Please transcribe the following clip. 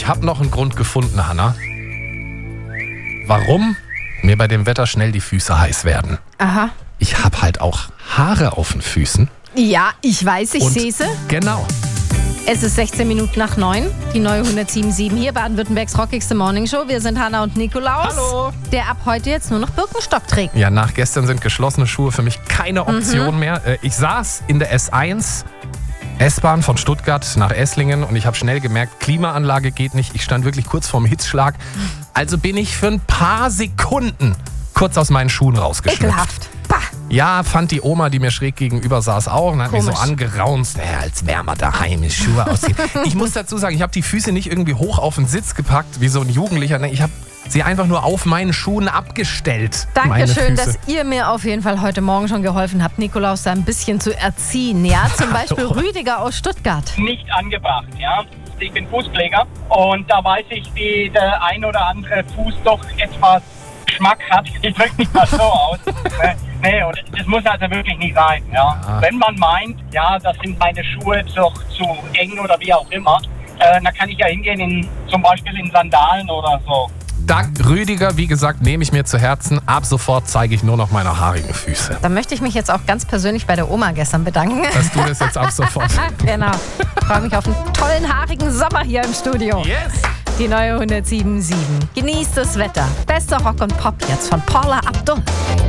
ich habe noch einen Grund gefunden, Hanna. Warum mir bei dem Wetter schnell die Füße heiß werden. Aha. Ich habe halt auch Haare auf den Füßen. Ja, ich weiß, ich Und sehe sie. Genau. Es ist 16 Minuten nach 9, die neue 107.7 hier, Baden-Württembergs rockigste Morningshow. Wir sind Hanna und Nikolaus, Hallo. der ab heute jetzt nur noch Birkenstock trägt. Ja, nach gestern sind geschlossene Schuhe für mich keine Option mehr. Ich saß in der S1, S-Bahn von Stuttgart nach Esslingen und ich habe schnell gemerkt, Klimaanlage geht nicht. Ich stand wirklich kurz vorm Hitzschlag. Also bin ich für ein paar Sekunden kurz aus meinen Schuhen rausgeschlüpft. Ekelhaft. Bah. Ja, fand die Oma, die mir schräg gegenüber saß, auch und hat mich so Komisch. angeraunzt, als wäre man daheim, die Schuhe ausziehen. Ich muss dazu sagen, ich habe die Füße nicht irgendwie hoch auf den Sitz gepackt, wie so ein Jugendlicher. Ich habe sie einfach nur auf meinen Schuhen abgestellt. meine Dankeschön, Füße. dass ihr mir auf jeden Fall heute Morgen schon geholfen habt, Nikolaus da ein bisschen zu erziehen. Ja, zum Beispiel Rüdiger aus Stuttgart. Nicht angebracht, ja. Ich bin Fußpfleger und da weiß ich, wie der ein oder andere Fuß doch etwas Geschmack hat. Ich drücke mich mal so aus. Nee, und das muss also wirklich nicht sein, ja. Wenn man meint, ja, das sind meine Schuhe doch zu eng oder wie auch immer, dann kann ich ja hingehen, zum Beispiel in Sandalen oder so. Dank Rüdiger, wie gesagt, nehme ich mir zu Herzen. Ab sofort zeige ich nur noch meine haarigen Füße. Da möchte ich mich jetzt auch ganz persönlich bei der Oma gestern bedanken. Dass du das jetzt ab sofort. Genau. Ich freue mich auf einen tollen, haarigen Sommer hier im Studio. Yes! Die neue 107.7. Genießt das Wetter. Bester Rock und Pop jetzt von Paula Abdul.